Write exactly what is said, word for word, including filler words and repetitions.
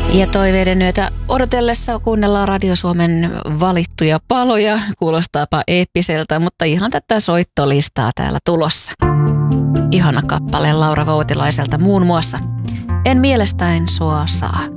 Ja toiveiden yötä odotellessa kuunnellaan Radio Suomen valittuja paloja. Kuulostaapa eeppiseltä, mutta ihan tätä soittolistaa täällä tulossa. Ihana kappale Laura Voutilaiselta muun muassa. En mielestäin sua saa.